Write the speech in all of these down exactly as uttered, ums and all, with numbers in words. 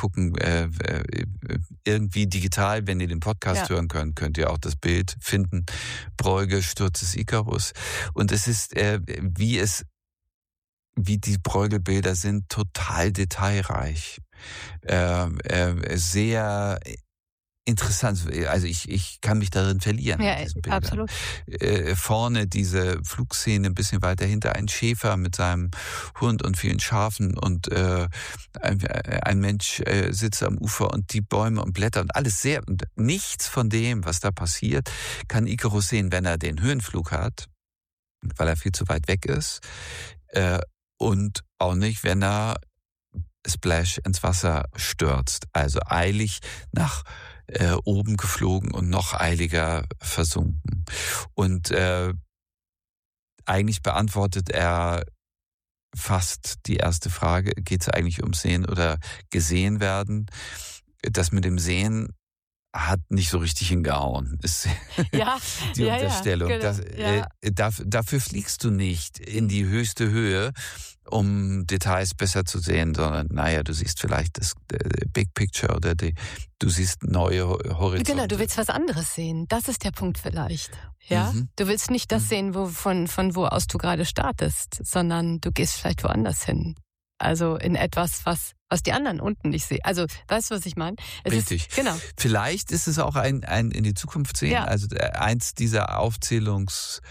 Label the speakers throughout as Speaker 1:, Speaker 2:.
Speaker 1: gucken, äh, irgendwie digital, wenn ihr den Podcast ja. hören könnt, könnt ihr auch das Bild finden. Bruegel, Sturz des Ikarus. Und es ist, äh, wie es, wie die Bruegel-Bilder sind, total detailreich. Äh, äh, sehr interessant, also ich, ich kann mich darin verlieren.
Speaker 2: Ja,
Speaker 1: in diesen Bildern.
Speaker 2: Absolut.
Speaker 1: Äh, vorne diese Flugszene, ein bisschen weiter hinter ein Schäfer mit seinem Hund und vielen Schafen und äh, ein, ein Mensch äh, sitzt am Ufer und die Bäume und Blätter und alles sehr, und nichts von dem, was da passiert, kann Ikarus sehen, wenn er den Höhenflug hat, weil er viel zu weit weg ist, äh, und auch nicht, wenn er Splash ins Wasser stürzt, also eilig nach äh, oben geflogen und noch eiliger versunken. Und äh, eigentlich beantwortet er fast die erste Frage, geht es eigentlich ums Sehen oder gesehen werden? Das mit dem Sehen hat nicht so richtig hingehauen, ist
Speaker 2: ja,
Speaker 1: die
Speaker 2: ja,
Speaker 1: Unterstellung.
Speaker 2: Ja,
Speaker 1: das,
Speaker 2: ja.
Speaker 1: äh, dafür, dafür fliegst du nicht in die höchste Höhe, um Details besser zu sehen, sondern naja, du siehst vielleicht das äh, Big Picture oder die, du siehst neue Horizonte.
Speaker 2: Genau, du willst was anderes sehen. Das ist der Punkt vielleicht. Ja, mhm. Du willst nicht das mhm. sehen, wo, von, von wo aus du gerade startest, sondern du gehst vielleicht woanders hin. Also in etwas, was, was die anderen unten nicht sehen. Also, weißt du, was ich meine? Es
Speaker 1: Richtig.
Speaker 2: Ist, genau.
Speaker 1: Vielleicht ist es auch ein, ein in die Zukunft sehen. Ja. Also eins dieser Aufzählungsmotive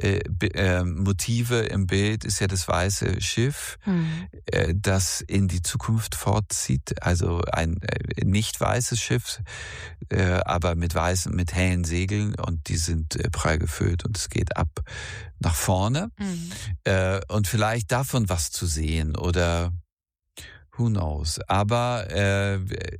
Speaker 1: äh, äh, im Bild ist ja das weiße Schiff, hm. äh, das in die Zukunft fortzieht. Also ein äh, nicht weißes Schiff, äh, aber mit weißen, mit hellen Segeln, und die sind äh, prall gefüllt und es geht ab nach vorne. Hm. Äh, und vielleicht davon was zu sehen oder who knows. Aber äh,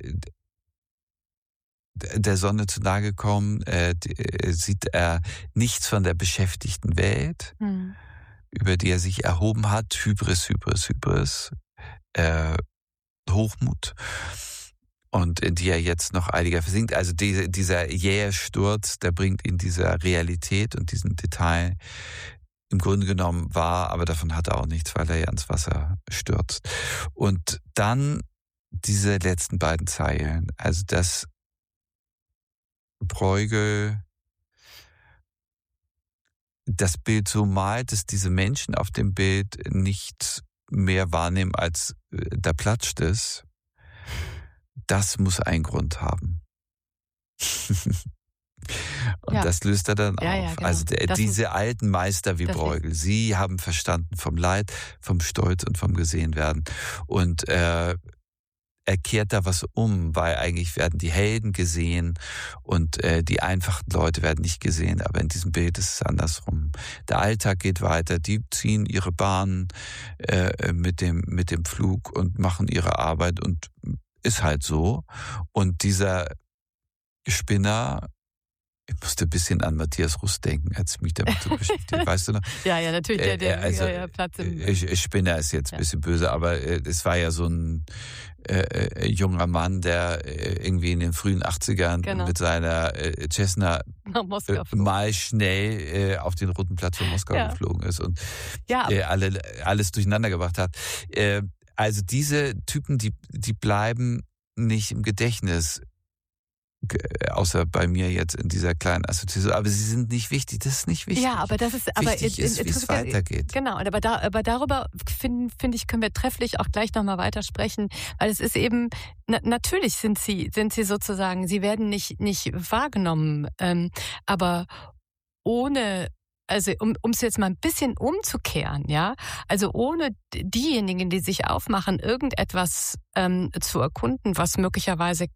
Speaker 1: der Sonne zu nahe gekommen, äh, sieht er nichts von der beschäftigten Welt, mhm. über die er sich erhoben hat. Hybris, Hybris, Hybris, äh, Hochmut. Und in die er jetzt noch eiliger versinkt. Also die, dieser jähe Sturz, der bringt ihn dieser Realität und diesem Detail im Grunde genommen wahr, aber davon hat er auch nichts, weil er ja ins Wasser stürzt. Und dann diese letzten beiden Zeilen, also das Bruegel das Bild so malt, dass diese Menschen auf dem Bild nicht mehr wahrnehmen, als da platscht es. Das muss einen Grund haben. Und ja. das löst er dann
Speaker 2: ja,
Speaker 1: auf.
Speaker 2: Ja, genau.
Speaker 1: Also der, diese alten Meister wie Bruegel,
Speaker 2: ist,
Speaker 1: sie haben verstanden vom Leid, vom Stolz und vom Gesehenwerden. Und äh, er kehrt da was um, weil eigentlich werden die Helden gesehen und äh, die einfachen Leute werden nicht gesehen. Aber in diesem Bild ist es andersrum. Der Alltag geht weiter, die ziehen ihre Bahnen äh, mit dem mit dem Flug und machen ihre Arbeit und ist halt so. Und dieser Spinner, ich musste ein bisschen an Matthias Russ denken, als ich mich damit so beschäftigt, weißt du noch?
Speaker 2: Ja, ja, natürlich, der, der
Speaker 1: also,
Speaker 2: ja, Platz im...
Speaker 1: Spinner ist jetzt ein bisschen ja. böse, aber es war ja so ein äh, junger Mann, der irgendwie in den frühen achtzigern genau. mit seiner äh, Cessna äh, mal schnell äh, auf den Roten Platz von Moskau ja. geflogen ist und ja, äh, alle, alles durcheinander gebracht hat. Äh, also diese Typen, die, die bleiben nicht im Gedächtnis, außer bei mir jetzt in dieser kleinen Assoziation, aber sie sind nicht wichtig, das ist nicht wichtig.
Speaker 2: Ja, aber das ist,
Speaker 1: aber
Speaker 2: wichtig
Speaker 1: in, in, ist, wie es weitergeht.
Speaker 2: Genau, aber, da, aber darüber finde find ich, können wir trefflich auch gleich nochmal weitersprechen, weil es ist eben, na, natürlich sind sie, sind sie sozusagen, sie werden nicht, nicht wahrgenommen, ähm, aber ohne, also um es jetzt mal ein bisschen umzukehren, ja, also ohne diejenigen, die sich aufmachen, irgendetwas ähm, zu erkunden, was möglicherweise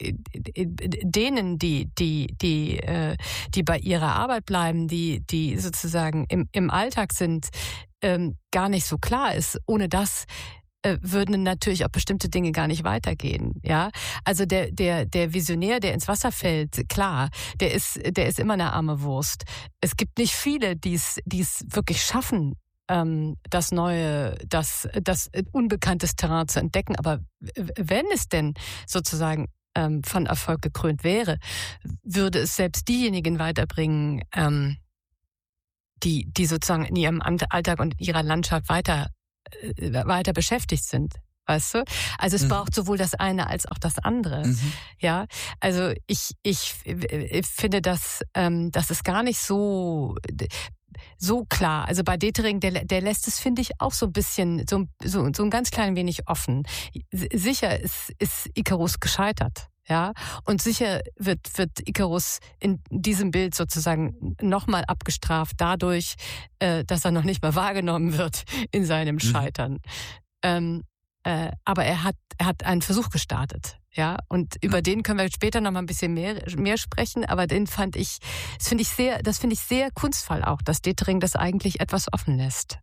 Speaker 2: denen, die, die, die, äh, die bei ihrer Arbeit bleiben, die, die sozusagen im, im Alltag sind, ähm, gar nicht so klar ist. Ohne das äh, würden natürlich auch bestimmte Dinge gar nicht weitergehen. Ja, also der, der, der Visionär, der ins Wasser fällt, klar, der ist, der ist immer eine arme Wurst. Es gibt nicht viele, die es, die es wirklich schaffen, das neue, das, das unbekanntes Terrain zu entdecken. Aber wenn es denn sozusagen ähm, von Erfolg gekrönt wäre, würde es selbst diejenigen weiterbringen, ähm, die, die sozusagen in ihrem Alltag und in ihrer Landschaft weiter, äh, weiter beschäftigt sind. Weißt du? Also es mhm. braucht sowohl das eine als auch das andere. Mhm. Ja, also ich ich, ich finde, dass ähm, das ist gar nicht so so klar. Also bei Detering, der der lässt es, finde ich, auch so ein bisschen so so so ein ganz klein wenig offen. Sicher ist ist Ikarus gescheitert. Ja, und sicher wird, wird Ikarus in diesem Bild sozusagen nochmal abgestraft dadurch, äh, dass er noch nicht mal wahrgenommen wird in seinem Scheitern. Mhm. Ähm, äh, aber er hat, er hat einen Versuch gestartet. Ja, und über ja. den können wir später noch mal ein bisschen mehr, mehr sprechen, aber den fand ich, das finde ich sehr, das finde ich sehr kunstvoll auch, dass Detering das eigentlich etwas offen lässt.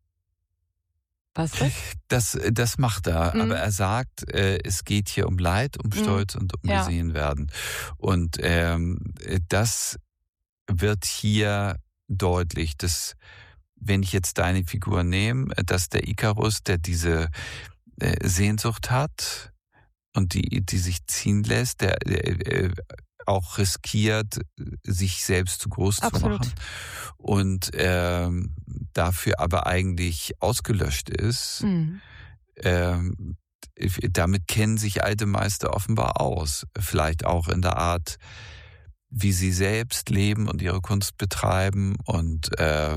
Speaker 2: Was ist
Speaker 1: das? Das macht er, mhm. aber er sagt, äh, es geht hier um Leid, um Stolz mhm. und um ja. gesehen werden. Und ähm, das wird hier deutlich, dass, wenn ich jetzt deine Figur nehme, dass der Ikarus, der diese äh, Sehnsucht hat und die, die sich ziehen lässt, der, der äh, auch riskiert, sich selbst zu groß Absolut. zu machen und ähm, dafür aber eigentlich ausgelöscht ist. Mhm. Ähm, damit kennen sich alte Meister offenbar aus. Vielleicht auch in der Art, wie sie selbst leben und ihre Kunst betreiben und äh,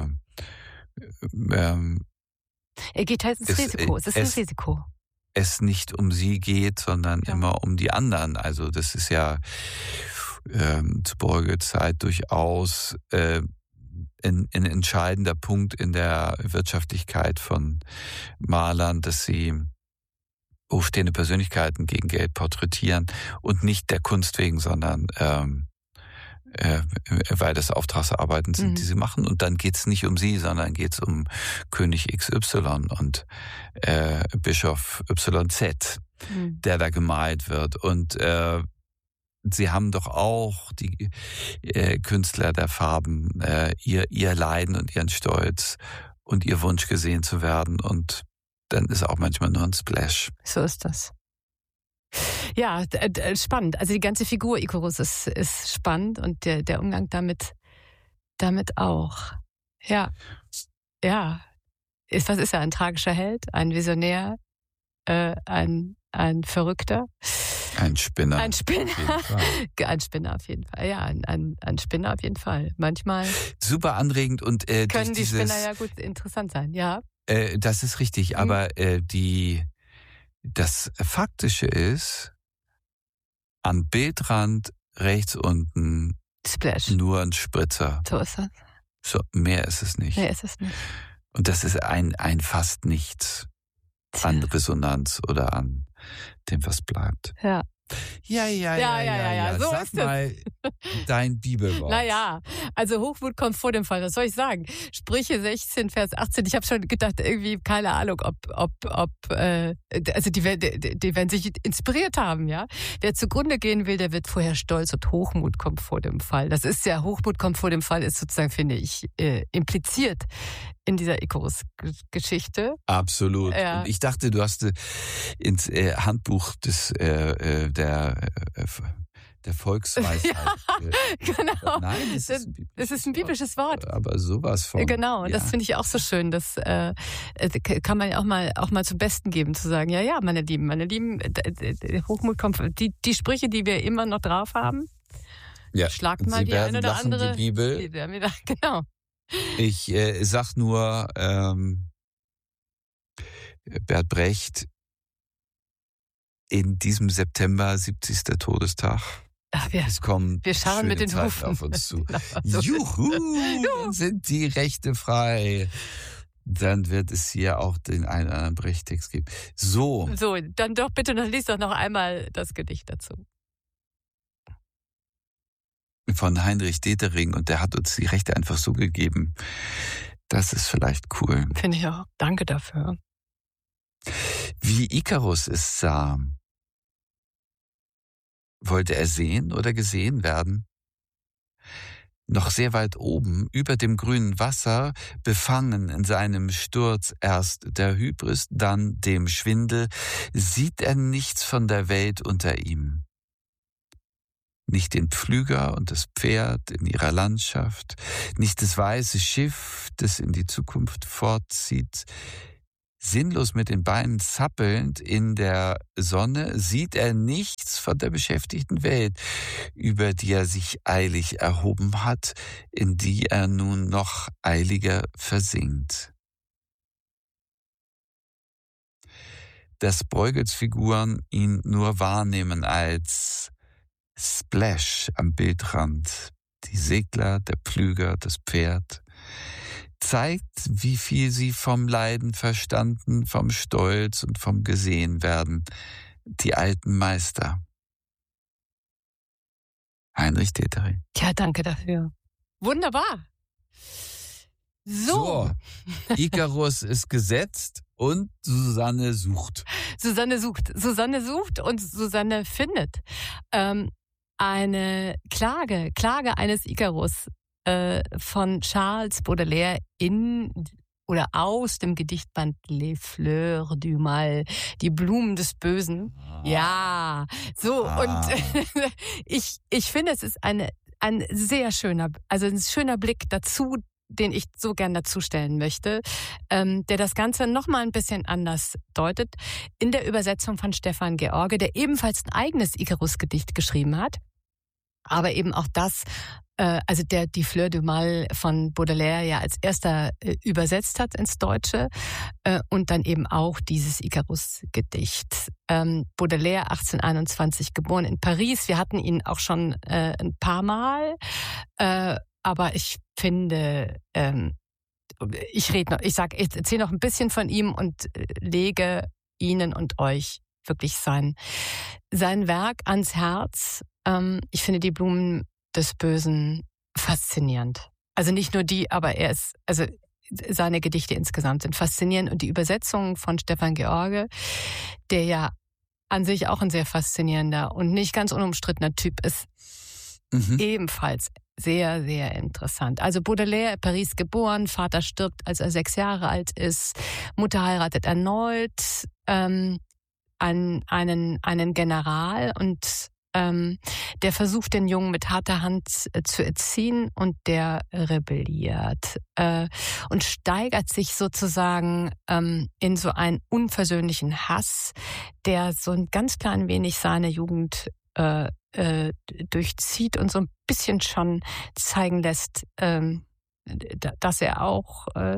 Speaker 1: ähm,
Speaker 2: er geht halt ins es, Risiko. Es ist es, ein Risiko.
Speaker 1: Es nicht um sie geht, sondern ja. immer um die anderen. Also das ist ja ähm, zur Borgia-Zeit durchaus äh, ein, ein entscheidender Punkt in der Wirtschaftlichkeit von Malern, dass sie hochstehende Persönlichkeiten gegen Geld porträtieren und nicht der Kunst wegen, sondern ähm, äh, weil das Auftragsarbeiten sind, mhm. die sie machen. Und dann geht's nicht um sie, sondern geht's um König X Y und äh, Bischof Y Z, mhm. der da gemalt wird. Und äh, sie haben doch auch, die äh, Künstler der Farben, äh, ihr, ihr Leiden und ihren Stolz und ihr Wunsch gesehen zu werden. Und dann ist auch manchmal nur ein Splash.
Speaker 2: So ist das. Ja, spannend. Also die ganze Figur Ikarus ist, ist spannend und der, der Umgang damit, damit auch. Ja, ja. Ist, was ist er? Ein tragischer Held? Ein Visionär? Äh, ein, ein Verrückter?
Speaker 1: Ein Spinner.
Speaker 2: Ein Spinner. Ein Spinner auf jeden Fall. Ja, ein, ein, ein Spinner auf jeden Fall. Manchmal.
Speaker 1: Super anregend und äh,
Speaker 2: können die
Speaker 1: dieses,
Speaker 2: Spinner ja gut interessant sein, ja.
Speaker 1: Äh, das ist richtig, mhm. aber äh, die das Faktische ist, am Bildrand rechts unten
Speaker 2: Splash.
Speaker 1: Nur ein Spritzer.
Speaker 2: So ist das.
Speaker 1: So, mehr ist es nicht.
Speaker 2: Mehr ist es nicht.
Speaker 1: Und das ist ein, ein fast nichts an Resonanz oder an dem, was bleibt.
Speaker 2: Ja.
Speaker 1: Ja, ja, ja, ja, ja, ja. ja.
Speaker 2: So
Speaker 1: Sag
Speaker 2: ist
Speaker 1: mal dein Bibelwort.
Speaker 2: Naja, also Hochmut kommt vor dem Fall. Was soll ich sagen? Sprüche sechzehn, Vers achtzehn. Ich habe schon gedacht, irgendwie, keine Ahnung, ob, ob, ob, äh, also die, die, die werden sich inspiriert haben, ja. Wer zugrunde gehen will, der wird vorher stolz und Hochmut kommt vor dem Fall. Das ist ja, Hochmut kommt vor dem Fall, ist sozusagen, finde ich, äh, impliziert in dieser Ikarus-Geschichte.
Speaker 1: Absolut.
Speaker 2: Ja.
Speaker 1: Und ich dachte, du hast ins äh, Handbuch des äh, der äh, der Volksweisheit.
Speaker 2: Ja, genau.
Speaker 1: Nein, es ist,
Speaker 2: es ist ein biblisches Wort.
Speaker 1: Wort. Aber sowas von.
Speaker 2: Genau,
Speaker 1: ja.
Speaker 2: Das finde ich auch so schön. Das äh, kann man auch mal auch mal zum Besten geben, zu sagen, ja, ja, meine Lieben, meine Lieben, Hochmut kommt, die, die Sprüche, die wir immer noch drauf haben,
Speaker 1: ja.
Speaker 2: schlagt mal
Speaker 1: Sie
Speaker 2: die eine oder andere.
Speaker 1: Die Bibel.
Speaker 2: Die, die, genau.
Speaker 1: Ich äh, sag nur, ähm, Bert Brecht, in diesem September, siebzigster Todestag.
Speaker 2: Ach, wir,
Speaker 1: es kommen
Speaker 2: wir schauen mit den
Speaker 1: Zeiten
Speaker 2: Hufen
Speaker 1: auf uns zu.
Speaker 2: Genau, so
Speaker 1: Juhu, dann sind die Rechte frei. Dann wird es hier auch den einen oder anderen Brecht-Text geben. So.
Speaker 2: So, dann doch bitte noch, lies doch noch einmal das Gedicht dazu.
Speaker 1: Von Heinrich Detering, und der hat uns die Rechte einfach so gegeben. Das ist vielleicht cool.
Speaker 2: Finde ich auch. Danke dafür.
Speaker 1: Wie Ikarus es sah, wollte er sehen oder gesehen werden? Noch sehr weit oben, über dem grünen Wasser, befangen in seinem Sturz erst der Hybris, dann dem Schwindel, sieht er nichts von der Welt unter ihm. Nicht den Pflüger und das Pferd in ihrer Landschaft, nicht das weiße Schiff, das in die Zukunft fortzieht. sinnlos mit den Beinen zappelnd in der Sonne, sieht er nichts von der beschäftigten Welt, über die er sich eilig erhoben hat, in die er nun noch eiliger versinkt. Dass Bruegels Figuren ihn nur wahrnehmen als Splash am Bildrand, die Segler, der Pflüger, das Pferd, zeigt, wie viel sie vom Leiden verstanden, vom Stolz und vom Gesehenwerden, die alten Meister. Heinrich Deteri.
Speaker 2: Ja, danke dafür. Wunderbar. So.
Speaker 1: so. Ikarus ist gesetzt und Susanne sucht.
Speaker 2: Susanne sucht. Susanne sucht und Susanne findet. Ähm, eine Klage, Klage eines Ikarus äh, von Charles Baudelaire in oder aus dem Gedichtband Les Fleurs du Mal, die Blumen des Bösen. Ah. Ja, so ah. und ich ich finde, es ist eine ein sehr schöner, also ein schöner Blick dazu, den ich so gern dazustellen möchte, ähm, der das Ganze nochmal ein bisschen anders deutet, in der Übersetzung von Stefan George, der ebenfalls ein eigenes Ikarus-Gedicht geschrieben hat, aber eben auch das, äh, also der die Fleur du Mal von Baudelaire ja als erster äh, übersetzt hat ins Deutsche äh, und dann eben auch dieses Ikarus-Gedicht. Ähm, Baudelaire achtzehnhunderteinundzwanzig geboren in Paris, wir hatten ihn auch schon äh, ein paar Mal, äh, aber ich finde, ähm, ich rede noch, ich sage, ich erzähle noch ein bisschen von ihm und lege Ihnen und euch wirklich sein, sein Werk ans Herz. Ähm, ich finde die Blumen des Bösen faszinierend. Also nicht nur die, aber er ist, also seine Gedichte insgesamt sind faszinierend und die Übersetzung von Stefan George, der ja an sich auch ein sehr faszinierender und nicht ganz unumstrittener Typ ist, mhm. ebenfalls sehr, sehr interessant. Also Baudelaire, Paris geboren, Vater stirbt, als er sechs Jahre alt ist, Mutter heiratet erneut ähm, einen, einen, einen General und ähm, der versucht, den Jungen mit harter Hand äh, zu erziehen und der rebelliert äh, und steigert sich sozusagen ähm, in so einen unversöhnlichen Hass, der so ein ganz klein wenig seine Jugend äh, äh, durchzieht und so ein bisschen schon zeigen lässt, ähm, dass er auch äh,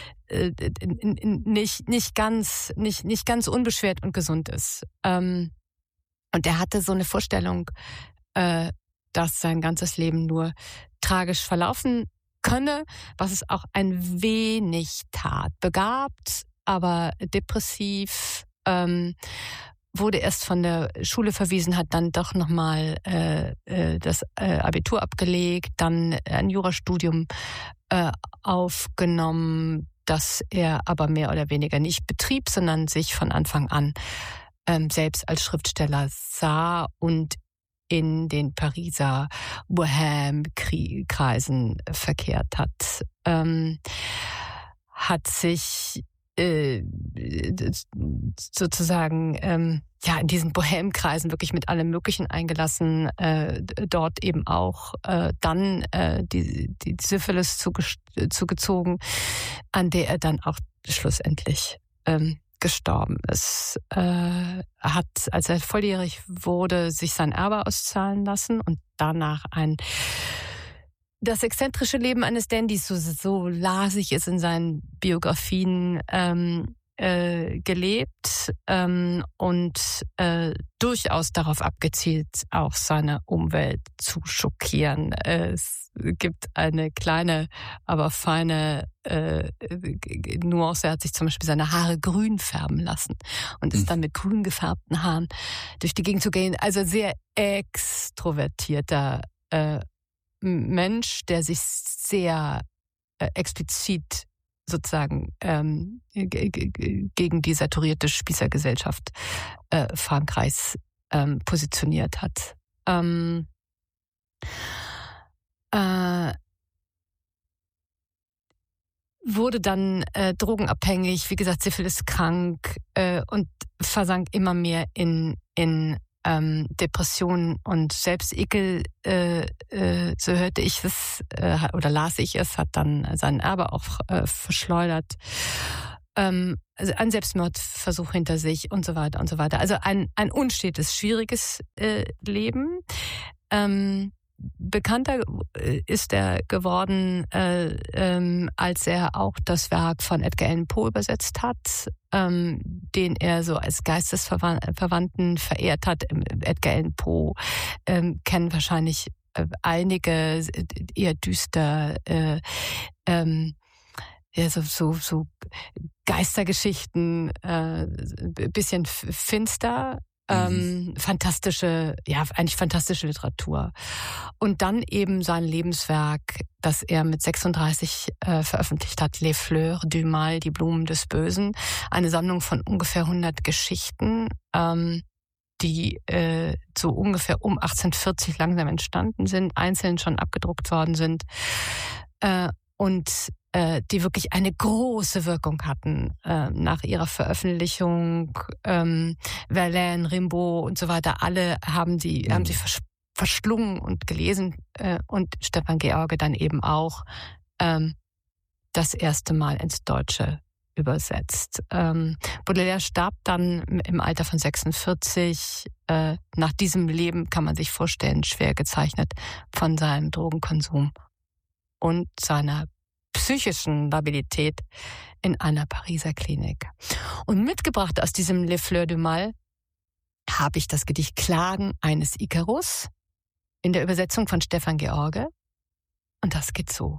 Speaker 2: nicht nicht ganz nicht nicht ganz unbeschwert und gesund ist. Ähm, und er hatte so eine Vorstellung, äh, dass sein ganzes Leben nur tragisch verlaufen könne, was es auch ein wenig tat. Begabt, aber depressiv, ähm, wurde erst von der Schule verwiesen, hat dann doch nochmal äh, äh, das äh, Abitur abgelegt, dann ein Jurastudium äh, aufgenommen, das er aber mehr oder weniger nicht betrieb, sondern sich von Anfang an ähm, selbst als Schriftsteller sah und in den Pariser Bohème-Kreisen verkehrt hat. Ähm, hat sich äh, sozusagen ähm, ja in diesen Bohème-Kreisen wirklich mit allem Möglichen eingelassen, äh, dort eben auch äh, dann äh, die, die Syphilis zuge- zugezogen, an der er dann auch schlussendlich ähm, gestorben ist. Äh, hat, als er volljährig wurde, sich sein Erbe auszahlen lassen und danach ein das exzentrische Leben eines Dandys, so, so las ich es in seinen Biografien, ähm, äh, gelebt ähm, und äh, durchaus darauf abgezielt, auch seine Umwelt zu schockieren. Es gibt eine kleine, aber feine äh, Nuance. Er hat sich zum Beispiel seine Haare grün färben lassen und ist dann mit grün gefärbten Haaren durch die Gegend zu gehen. Also sehr extrovertierter äh, Mensch, der sich sehr äh, explizit sozusagen ähm, g- g- gegen die saturierte Spießergesellschaft äh, Frankreichs ähm, positioniert hat. Ähm, äh, wurde dann äh, drogenabhängig, wie gesagt, Syphilis krank äh, und versank immer mehr in in ähm, Depressionen und Selbstekel, äh, äh, so hörte ich es äh, oder las ich es, hat dann sein Erbe auch äh, verschleudert ähm, also einen Selbstmordversuch hinter sich und so weiter und so weiter. Also ein, ein unstetes, schwieriges äh, Leben. Ähm, bekannter ist er geworden, äh, ähm, als er auch das Werk von Edgar Allan Poe übersetzt hat, ähm, den er so als Geistesverwandten verehrt hat. Edgar Allan Poe ähm, kennen wahrscheinlich äh, einige, eher düster, äh, ähm, ja, so, so, so Geistergeschichten, äh, bisschen finster. Ähm, mhm. Fantastische, ja, eigentlich fantastische Literatur. Und dann eben sein Lebenswerk, das er mit sechsunddreißig äh, veröffentlicht hat, Les Fleurs du Mal, die Blumen des Bösen. Eine Sammlung von ungefähr hundert Geschichten, ähm, die äh, so ungefähr um achtzehnhundertvierzig langsam entstanden sind, einzeln schon abgedruckt worden sind. Äh, und die wirklich eine große Wirkung hatten äh, nach ihrer Veröffentlichung. Ähm, Verlaine, Rimbaud und so weiter, alle haben sie, mhm. haben sie vers- verschlungen und gelesen äh, und Stefan George dann eben auch ähm, das erste Mal ins Deutsche übersetzt. Ähm, Baudelaire starb dann im Alter von sechsundvierzig. Äh, nach diesem Leben kann man sich vorstellen, schwer gezeichnet von seinem Drogenkonsum und seiner psychischen Labilität in einer Pariser Klinik. Und mitgebracht aus diesem Les Fleurs du Mal habe ich das Gedicht Klagen eines Ikarus in der Übersetzung von Stefan George. Und das geht so.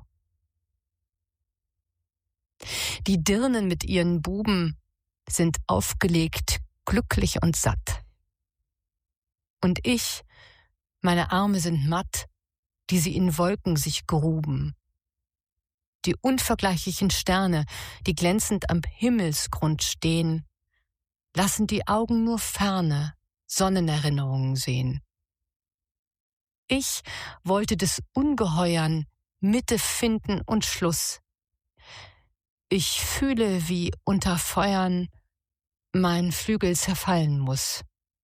Speaker 2: Die Dirnen mit ihren Buben sind aufgelegt, glücklich und satt. Und ich, meine Arme sind matt, die sie in Wolken sich gruben. Die unvergleichlichen Sterne, die glänzend am Himmelsgrund stehen, lassen die Augen nur ferne Sonnenerinnerungen sehen. Ich wollte des Ungeheuern Mitte finden und Schluss. Ich fühle, wie unter Feuern mein Flügel zerfallen muss.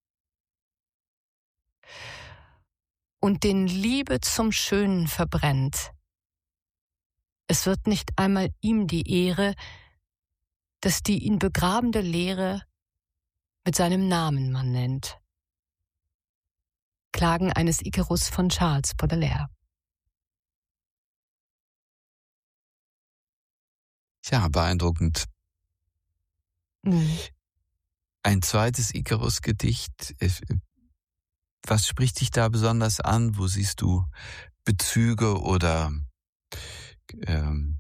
Speaker 2: Und den Liebe zum Schönen verbrennt. Es wird nicht einmal ihm die Ehre, dass die ihn begrabende Leere mit seinem Namen man nennt. Klagen eines Ikarus von Charles Baudelaire.
Speaker 1: Ja, beeindruckend.
Speaker 2: Mhm.
Speaker 1: Ein zweites Ikarus-Gedicht. Was spricht dich da besonders an? Wo siehst du Bezüge oder ähm,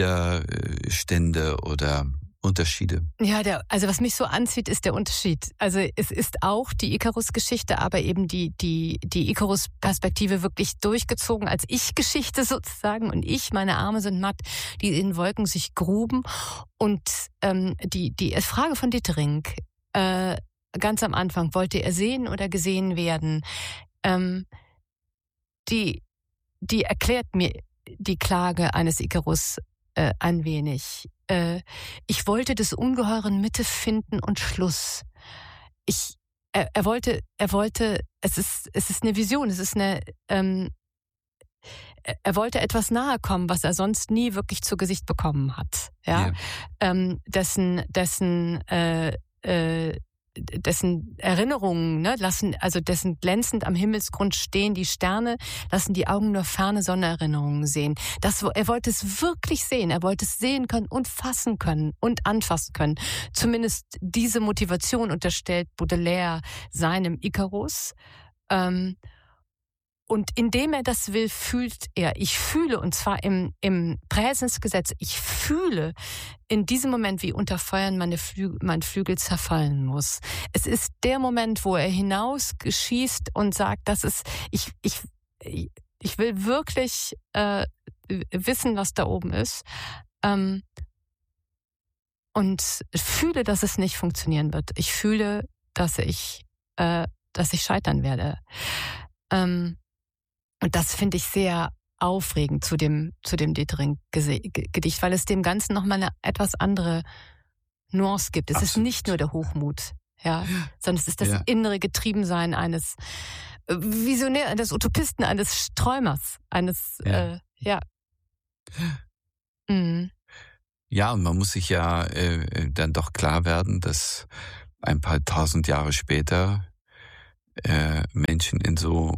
Speaker 1: Widerstände oder Unterschiede?
Speaker 2: Ja, der, also was mich so anzieht, ist der Unterschied. Also es ist auch die Ikarus-Geschichte, aber eben die die die Ikarus-Perspektive wirklich durchgezogen als Ich-Geschichte sozusagen. Und ich, meine Arme sind matt, die in Wolken sich gruben. Und ähm, die die Frage von Dietering, äh, ganz am Anfang, wollte er sehen oder gesehen werden? Ähm, die die erklärt mir die Klage eines Ikarus äh, ein wenig. Äh, ich wollte des ungeheuren Mitte finden und Schluss. Ich, er, er wollte, er wollte, es ist, es ist eine Vision, es ist eine, ähm, er wollte etwas nahe kommen, was er sonst nie wirklich zu Gesicht bekommen hat. Ja, yeah. ähm, dessen, dessen, äh, äh, dessen Erinnerungen, ne, lassen, also dessen glänzend am Himmelsgrund stehen die Sterne, lassen die Augen nur ferne Sondererinnerungen sehen. Das, er wollte es wirklich sehen, er wollte es sehen können und fassen können und anfassen können. Zumindest diese Motivation unterstellt Baudelaire seinem Ikarus. Ähm, Und indem er das will, fühlt er, ich fühle, und zwar im, im Präsensgesetz, ich fühle in diesem Moment, wie unter Feuern meine Flü- mein Flügel zerfallen muss. Es ist der Moment, wo er hinausschießt und sagt, das ist, ich, ich, ich will wirklich äh, wissen, was da oben ist. Ähm, und fühle, dass es nicht funktionieren wird. Ich fühle, dass ich, äh, dass ich scheitern werde. Ähm, Und das finde ich sehr aufregend zu dem, zu dem Dietering-Gedicht, weil es dem Ganzen nochmal eine etwas andere Nuance gibt. Es Absolut. Ist nicht nur der Hochmut, ja, sondern es ist das ja. innere Getriebensein eines Visionärs, eines Utopisten, eines Träumers, eines, ja. Äh, ja. Mhm.
Speaker 1: Ja, und man muss sich ja äh, dann doch klar werden, dass ein paar tausend Jahre später äh, Menschen in so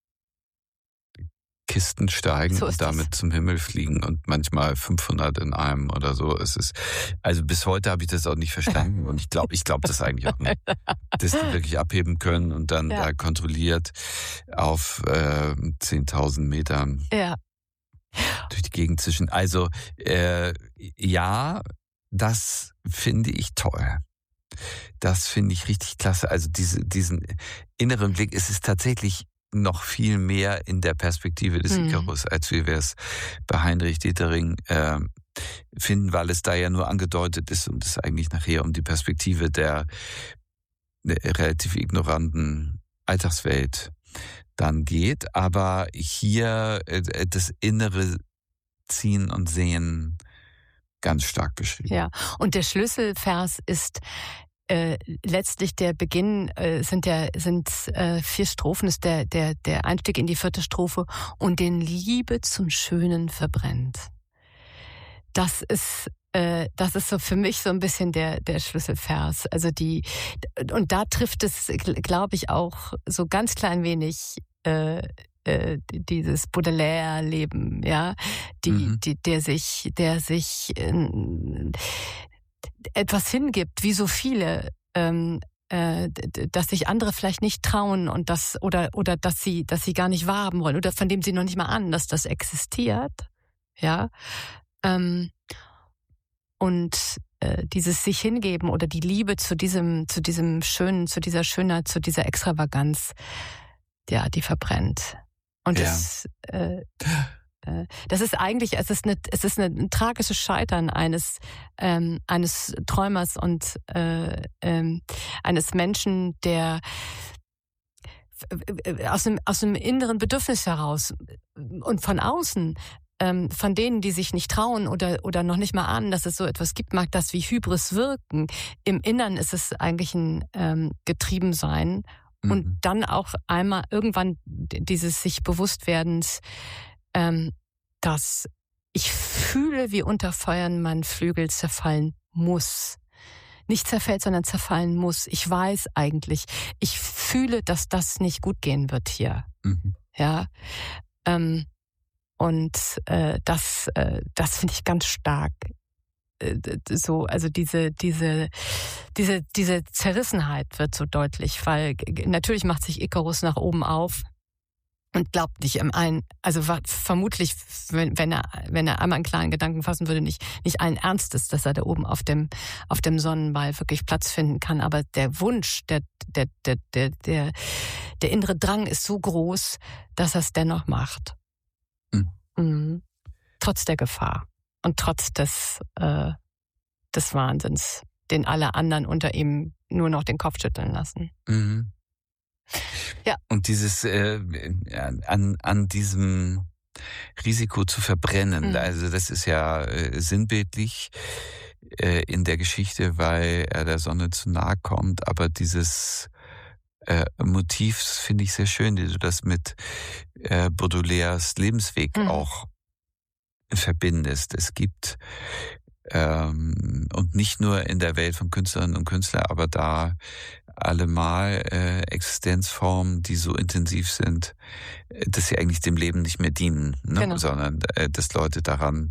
Speaker 1: Kisten steigen
Speaker 2: So
Speaker 1: und
Speaker 2: ist das.
Speaker 1: damit zum Himmel fliegen und manchmal fünfhundert in einem oder so. Es ist, also bis heute habe ich das auch nicht verstanden und ich glaube, ich glaube das eigentlich auch nicht, dass die wirklich abheben können und dann
Speaker 2: Ja.
Speaker 1: da kontrolliert auf äh, zehntausend Metern
Speaker 2: Ja.
Speaker 1: durch die Gegend zwischen. Also äh, ja, das finde ich toll. Das finde ich richtig klasse. Also diese, diesen inneren Blick, es ist tatsächlich noch viel mehr in der Perspektive des
Speaker 2: Mhm.
Speaker 1: Icarus, als wie wir es bei Heinrich Detering äh, finden, weil es da ja nur angedeutet ist und es eigentlich nachher um die Perspektive der, der relativ ignoranten Alltagswelt dann geht. Aber hier äh, das innere Ziehen und Sehen ganz stark beschrieben.
Speaker 2: Ja, und der Schlüsselvers ist äh, letztlich der Beginn, äh, sind der sind äh, vier Strophen, ist der der der Einstieg in die vierte Strophe und den Liebe zum Schönen verbrennt. Das ist äh, das ist so für mich so ein bisschen der der Schlüsselvers. Also die und da trifft es, glaube ich, auch so ganz klein wenig äh, äh, dieses Baudelaire-Leben, ja, die,
Speaker 1: Mhm.
Speaker 2: die, der sich, der sich äh, etwas hingibt, wie so viele, ähm, äh, dass sich andere vielleicht nicht trauen und das oder oder dass sie, dass sie gar nicht wahrhaben wollen oder von dem sie noch nicht mal ahnen, dass das existiert, ja, ähm, und äh, dieses sich hingeben oder die Liebe zu diesem, zu diesem Schönen, zu dieser Schönheit, zu dieser Extravaganz, ja, die verbrennt. Und
Speaker 1: Ja.
Speaker 2: das, äh, äh, das ist eigentlich, es ist eine, es ist eine, ein tragisches Scheitern eines, ähm, eines Träumers und äh, ähm, eines Menschen, der aus dem, aus dem inneren Bedürfnis heraus und von außen, ähm, von denen, die sich nicht trauen oder, oder noch nicht mal ahnen, dass es so etwas gibt, mag das wie Hybris wirken. Im Innern ist es eigentlich ein ähm, Getriebensein. Und
Speaker 1: Mhm.
Speaker 2: dann auch einmal irgendwann dieses sich Bewusstwerdens, ähm, dass ich fühle, wie unter Feuern mein Flügel zerfallen muss. Nicht zerfällt, sondern zerfallen muss. Ich weiß eigentlich, ich fühle, dass das nicht gut gehen wird hier.
Speaker 1: Mhm.
Speaker 2: Ja, ähm, und äh, das, äh, das finde ich ganz stark. So, also diese, diese, diese, diese Zerrissenheit wird so deutlich, weil natürlich macht sich Ikarus nach oben auf und glaubt nicht im einen, also vermutlich, wenn, wenn er, wenn er einmal einen klaren Gedanken fassen würde, nicht, nicht allen Ernstes, dass er da oben auf dem, auf dem Sonnenball wirklich Platz finden kann. Aber der Wunsch, der, der, der, der, der, der innere Drang ist so groß, dass er es dennoch macht.
Speaker 1: Mhm.
Speaker 2: Mhm. Trotz der Gefahr. Und trotz des, äh, des Wahnsinns, den alle anderen unter ihm nur noch den Kopf schütteln lassen.
Speaker 1: Mhm.
Speaker 2: Ja.
Speaker 1: Und dieses äh, an, an diesem Risiko zu verbrennen,
Speaker 2: Mhm.
Speaker 1: also das ist ja äh, sinnbildlich äh, in der Geschichte, weil er der Sonne zu nahe kommt, aber dieses äh, Motiv finde ich sehr schön, wie du das mit äh, Baudelaires Lebensweg
Speaker 2: Mhm.
Speaker 1: auch verbindest. Es gibt ähm, und nicht nur in der Welt von Künstlerinnen und Künstlern, aber da allemal äh, Existenzformen, die so intensiv sind, äh, dass sie eigentlich dem Leben nicht mehr dienen, ne?
Speaker 2: Genau.
Speaker 1: Sondern äh, dass Leute daran,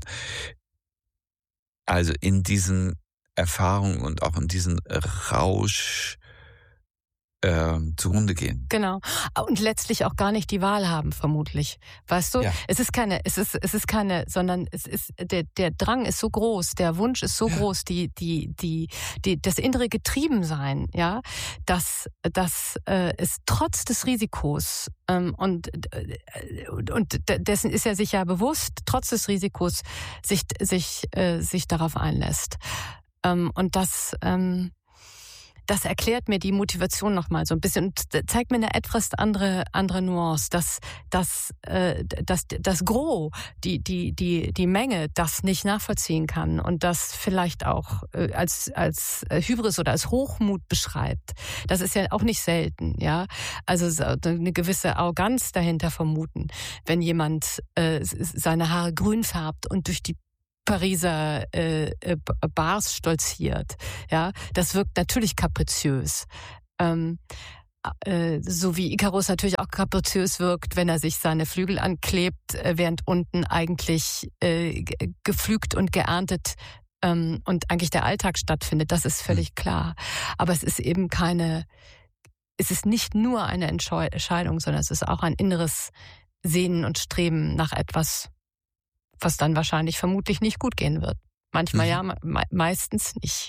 Speaker 1: also in diesen Erfahrungen und auch in diesen Rausch äh, zugrunde gehen.
Speaker 2: Genau. Und letztlich auch gar nicht die Wahl haben, vermutlich. Weißt du?
Speaker 1: Ja.
Speaker 2: Es ist keine, es ist, es ist keine, sondern es ist, der, der Drang ist so groß, der Wunsch ist so
Speaker 1: Ja.
Speaker 2: groß, die, die, die, die, das innere Getriebensein, ja, dass, dass äh, es trotz des Risikos ähm, und, äh, und dessen ist er sich ja bewusst, trotz des Risikos sich, sich, äh, sich darauf einlässt. Ähm, und das, ähm, Das erklärt mir die Motivation nochmal so ein bisschen und zeigt mir eine etwas andere andere Nuance, dass dass äh, dass das Gros, die die die die Menge, das nicht nachvollziehen kann und das vielleicht auch äh, als als Hybris oder als Hochmut beschreibt. Das ist ja auch nicht selten, ja. Also so eine gewisse Arroganz dahinter vermuten, wenn jemand äh, seine Haare grün färbt und durch die Pariser äh, äh, Bars stolziert. Ja, das wirkt natürlich kapriziös. Ähm, äh, so wie Ikarus natürlich auch kapriziös wirkt, wenn er sich seine Flügel anklebt, äh, während unten eigentlich äh, gepflügt und geerntet ähm, und eigentlich der Alltag stattfindet. Das ist völlig klar. Aber es ist eben keine, es ist nicht nur eine Entscheidung, sondern es ist auch ein inneres Sehnen und Streben nach etwas, was dann wahrscheinlich vermutlich nicht gut gehen wird. Manchmal mhm. ja, me- meistens nicht.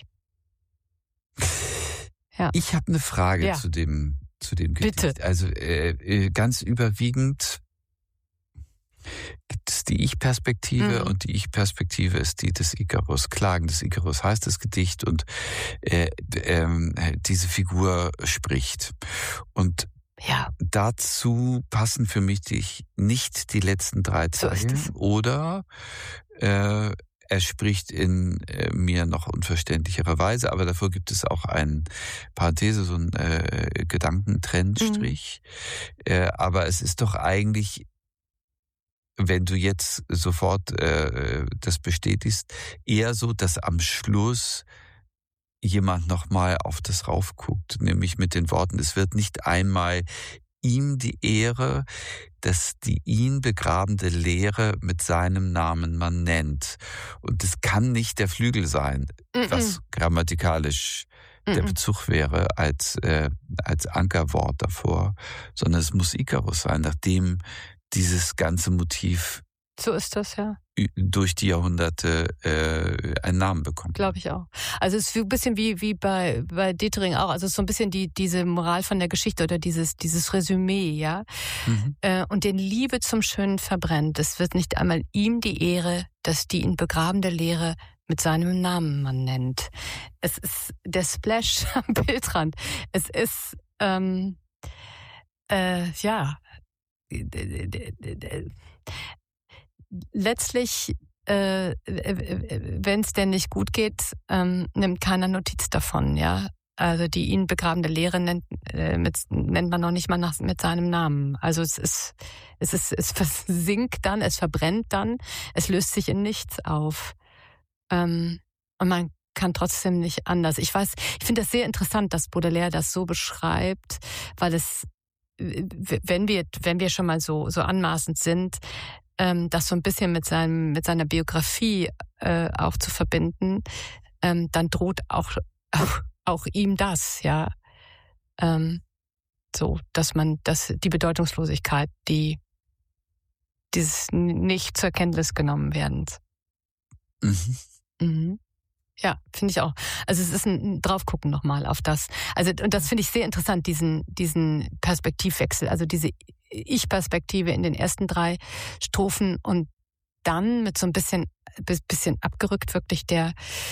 Speaker 2: Ja.
Speaker 1: Ich habe eine Frage ja. zu dem zu dem Gedicht.
Speaker 2: Bitte.
Speaker 1: Also äh, ganz überwiegend gibt es die Ich-Perspektive mhm. und die Ich-Perspektive ist die des Ikarus. Klagen des Ikarus heißt das Gedicht und äh, äh, diese Figur spricht. Und
Speaker 2: ja.
Speaker 1: dazu passen für mich die, nicht die letzten drei Zeilen so oder äh, er spricht in äh, mir noch unverständlicherer Weise, aber davor gibt es auch einen Parenthese, so einen äh, Gedankentrennstrich. Mhm. Äh, aber es ist doch eigentlich, wenn du jetzt sofort äh, das bestätigst, eher so, dass am Schluss jemand nochmal auf das raufguckt, nämlich mit den Worten, es wird nicht einmal ihm die Ehre, dass die ihn begrabende Lehre mit seinem Namen man nennt. Und es kann nicht der Flügel sein, Mm-mm. was grammatikalisch Mm-mm. der Bezug wäre als, äh, als Ankerwort davor, sondern es muss Ikarus sein, nachdem dieses ganze Motiv
Speaker 2: so ist das, ja.
Speaker 1: durch die Jahrhunderte äh, einen Namen bekommt.
Speaker 2: Glaube ich auch. Also es ist ein bisschen wie wie bei bei Detering auch. Also es ist so ein bisschen die diese Moral von der Geschichte oder dieses dieses Resümee, ja. Mhm. Äh, und den Liebe zum Schönen verbrennt. Es wird nicht einmal ihm die Ehre, dass die ihn begrabende Lehre mit seinem Namen man nennt. Es ist der Splash am Bildrand. Es ist ähm, äh, ja. Letztlich, äh, wenn es denn nicht gut geht, ähm, nimmt keiner Notiz davon, ja. Also die ihn begrabende Lehre nennt, äh, mit, nennt man noch nicht mal nach, mit seinem Namen. Also es ist, es ist, es versinkt dann, es verbrennt dann, es löst sich in nichts auf. Ähm, und man kann trotzdem nicht anders. Ich weiß, ich finde das sehr interessant, dass Baudelaire das so beschreibt, weil es, wenn wir, wenn wir schon mal so, so anmaßend sind, ähm, das so ein bisschen mit seinem, mit seiner Biografie äh, auch zu verbinden, ähm, dann droht auch, auch, auch ihm das, ja, ähm, so, dass man, dass die Bedeutungslosigkeit, die dieses nicht zur Kenntnis genommen werdens. Mhm. Mhm. Ja, finde ich auch. Also es ist ein Draufgucken nochmal auf das. Also und das finde ich sehr interessant, diesen diesen Perspektivwechsel, also diese Ich-Perspektive in den ersten drei Strophen und dann mit so ein bisschen bisschen abgerückt wirklich der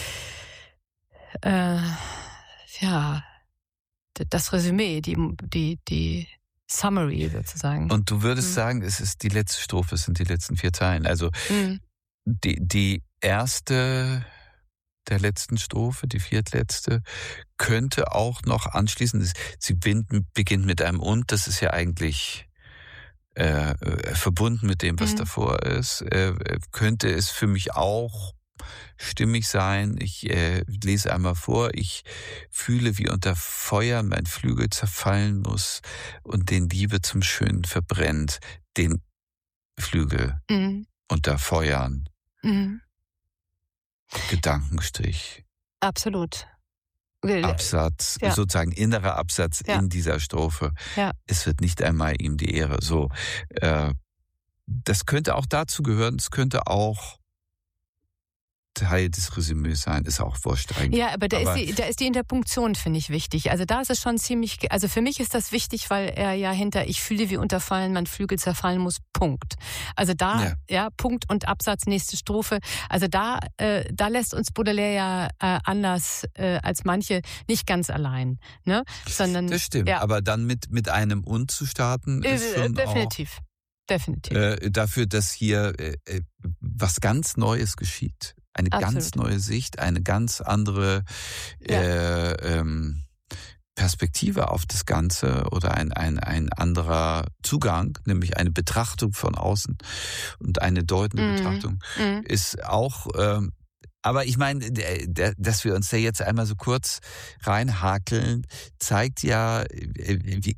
Speaker 2: äh, ja das Resümee, die die die Summary sozusagen.
Speaker 1: Und du würdest mhm. sagen, es ist die letzte Strophe, es sind die letzten vier Zeilen. Also mhm. die die erste der letzten Strophe, die viertletzte, könnte auch noch anschließen. Sie beginnt mit einem Und, das ist ja eigentlich äh, verbunden mit dem, was mhm. davor ist. Äh, könnte es für mich auch stimmig sein. Ich äh, lese einmal vor. Ich fühle, wie unter Feuer mein Flügel zerfallen muss und den Liebe zum Schönen verbrennt. Den Flügel mhm. unter Feuern. Mhm. Gedankenstrich.
Speaker 2: Absolut.
Speaker 1: Absatz, ja. sozusagen innerer Absatz ja. in dieser Strophe.
Speaker 2: Ja.
Speaker 1: Es wird nicht einmal ihm die Ehre. So, äh, das könnte auch dazu gehören. Es könnte auch Teil des Resümees sein, ist auch wurscht eigentlich.
Speaker 2: Ja, aber da, aber ist, die, da ist die Interpunktion, finde ich, wichtig. Also da ist es schon ziemlich, also für mich ist das wichtig, weil er ja hinter ich fühle wie unterfallen, mein Flügel zerfallen muss, Punkt. Also da, ja, ja Punkt und Absatz, nächste Strophe. Also da, äh, da lässt uns Baudelaire ja äh, anders äh, als manche nicht ganz allein. Ne? Sondern,
Speaker 1: das stimmt,
Speaker 2: ja.
Speaker 1: aber dann mit, mit einem Und zu starten ist
Speaker 2: äh,
Speaker 1: schon
Speaker 2: definitiv.
Speaker 1: auch
Speaker 2: Definitiv.
Speaker 1: Äh, dafür, dass hier äh, was ganz Neues geschieht. Eine
Speaker 2: Absolut.
Speaker 1: ganz neue Sicht, eine ganz andere,
Speaker 2: ja.
Speaker 1: äh, ähm, Perspektive auf das Ganze oder ein, ein, ein anderer Zugang, nämlich eine Betrachtung von außen und eine deutende
Speaker 2: Mhm.
Speaker 1: Betrachtung,
Speaker 2: Mhm.
Speaker 1: ist auch, ähm, aber ich meine, der- der- dass wir uns da jetzt einmal so kurz reinhakeln, zeigt ja, äh, wie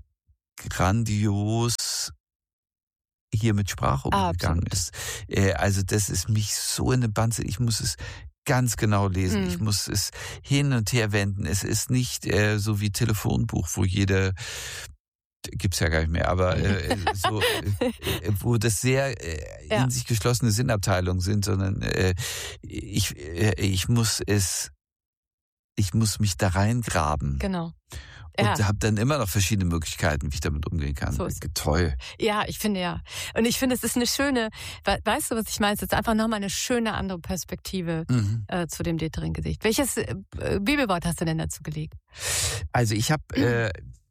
Speaker 1: grandios hier mit Sprache umgegangen
Speaker 2: Absolut.
Speaker 1: ist. Äh, Also das ist mich so in den Bann, ich muss es ganz genau lesen.
Speaker 2: Mhm.
Speaker 1: Ich muss es hin und her wenden. Es ist nicht äh, so wie Telefonbuch, wo jede, gibt's ja gar nicht mehr, aber äh, so, äh, wo das sehr äh,
Speaker 2: Ja.
Speaker 1: in sich geschlossene Sinnabteilungen sind, sondern äh, ich, äh, ich muss es, ich muss mich da reingraben.
Speaker 2: Genau.
Speaker 1: Und
Speaker 2: Ja.
Speaker 1: habe dann immer noch verschiedene Möglichkeiten, wie ich damit umgehen kann.
Speaker 2: So ist
Speaker 1: Toll.
Speaker 2: Ja, ich finde ja. Und ich finde, es ist eine schöne, we- weißt du, was ich meine? Es ist einfach nochmal eine schöne andere Perspektive
Speaker 1: Mhm.
Speaker 2: äh, zu dem Dithering-Gedicht. Welches äh, Bibelwort hast du denn dazu gelegt?
Speaker 1: Also ich habe äh,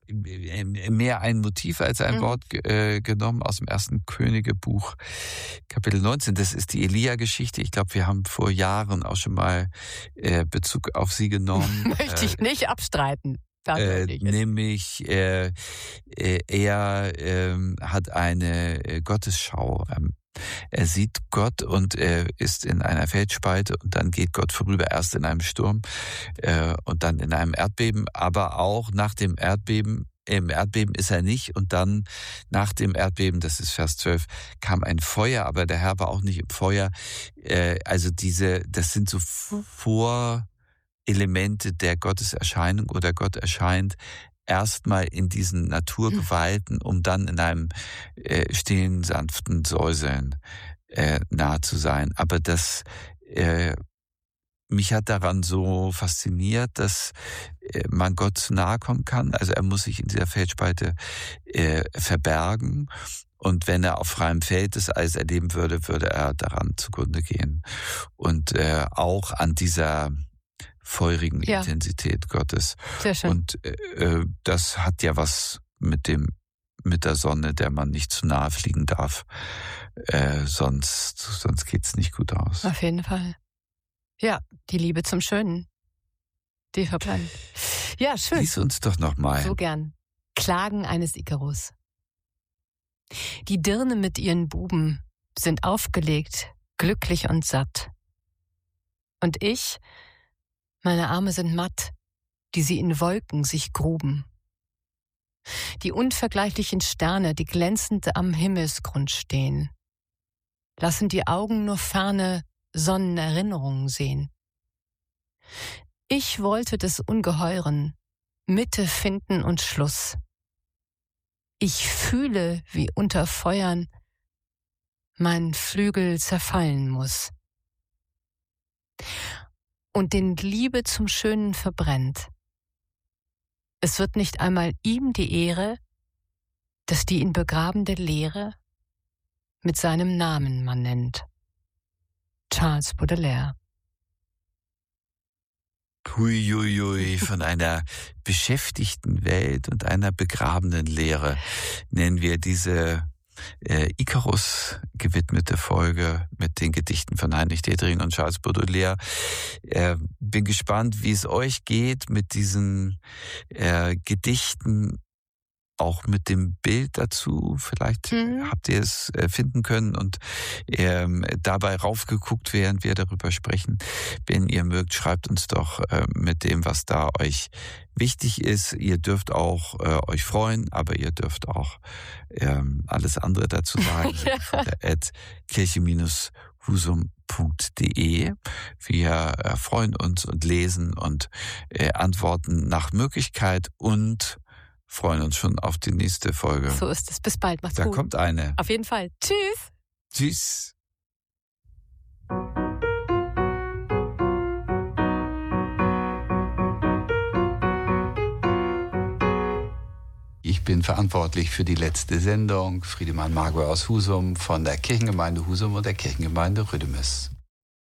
Speaker 1: mehr ein Motiv als ein
Speaker 2: Mhm.
Speaker 1: Wort äh, genommen aus dem ersten Königebuch, Kapitel neunzehn. Das ist die Elia-Geschichte. Ich glaube, wir haben vor Jahren auch schon mal äh, Bezug auf sie genommen.
Speaker 2: Möchte ich nicht abstreiten.
Speaker 1: Äh,
Speaker 2: Tatsächlich.
Speaker 1: nämlich äh, äh, er ähm, hat eine äh, Gottesschau. Ähm, er sieht Gott und er ist in einer Felsspalte und dann geht Gott vorüber, erst in einem Sturm äh, und dann in einem Erdbeben, aber auch nach dem Erdbeben, im Erdbeben ist er nicht und dann nach dem Erdbeben, das ist Vers zwölf, kam ein Feuer, aber der Herr war auch nicht im Feuer. Äh, also diese, das sind so Vor Elemente der Gotteserscheinung oder Gott erscheint erstmal in diesen Naturgewalten, um dann in einem äh, stillen, sanften Säuseln äh, nahe zu sein. Aber das, äh, mich hat daran so fasziniert, dass äh, man Gott zu nahe kommen kann. Also er muss sich in dieser Felsspalte äh, verbergen. Und wenn er auf freiem Feld das Eis erleben würde, würde er daran zugrunde gehen. Und äh, auch an dieser feurigen
Speaker 2: Ja.
Speaker 1: Intensität Gottes.
Speaker 2: Sehr schön.
Speaker 1: Und äh, das hat ja was mit dem, mit der Sonne, der man nicht zu nahe fliegen darf. Äh, sonst, sonst geht's nicht gut aus.
Speaker 2: Auf jeden Fall. Ja, die Liebe zum Schönen. Die verbleibt. Ja, schön.
Speaker 1: Lies uns doch noch mal.
Speaker 2: So gern. Klagen eines Ikarus. Die Dirne mit ihren Buben sind aufgelegt, glücklich und satt. Und ich, meine Arme sind matt, die sie in Wolken sich gruben. Die unvergleichlichen Sterne, die glänzend am Himmelsgrund stehen, lassen die Augen nur ferne Sonnenerinnerungen sehen. Ich wollte des Ungeheuren Mitte finden und Schluss. Ich fühle, wie unter Feuern mein Flügel zerfallen muss. Und den Liebe zum Schönen verbrennt. Es wird nicht einmal ihm die Ehre, dass die ihn begrabende Leere mit seinem Namen man nennt. Charles Baudelaire.
Speaker 1: Huiuiui, von einer beschäftigten Welt und einer begrabenen Leere nennen wir diese äh, Ikarus gewidmete Folge mit den Gedichten von Heinrich Dethring und Charles Baudelaire. Äh, bin gespannt, wie es euch geht mit diesen äh, Gedichten, auch mit dem Bild dazu. Vielleicht
Speaker 2: Mhm.
Speaker 1: habt ihr es äh, finden können und ähm, dabei raufgeguckt, während wir darüber sprechen. Wenn ihr mögt, schreibt uns doch äh, mit dem, was da euch wichtig ist. Ihr dürft auch äh, euch freuen, aber ihr dürft auch ähm, alles andere dazu sagen.
Speaker 2: Ja.
Speaker 1: at kirche Bindestrich husum punkt de. Wir äh, freuen uns und lesen und äh, antworten nach Möglichkeit und freuen uns schon auf die nächste Folge.
Speaker 2: So ist es. Bis bald. Macht's
Speaker 1: Da
Speaker 2: gut.
Speaker 1: kommt eine.
Speaker 2: Auf jeden Fall. Tschüss.
Speaker 1: Tschüss. Ich bin verantwortlich für die letzte Sendung. Friedemann Margot aus Husum von der Kirchengemeinde Husum und der Kirchengemeinde Rüdemis.